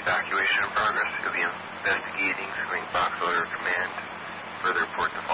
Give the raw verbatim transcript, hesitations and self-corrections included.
Evacuation in progress. You'll be investigating Spring Fox Order Command. Further report to